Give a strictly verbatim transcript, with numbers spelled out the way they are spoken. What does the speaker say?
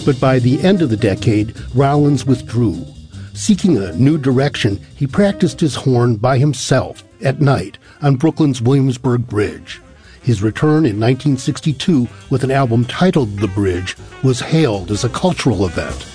But by the end of the decade, Rollins withdrew. Seeking a new direction, he practiced his horn by himself at night on Brooklyn's Williamsburg Bridge. His return in nineteen sixty-two with an album titled The Bridge was hailed as a cultural event.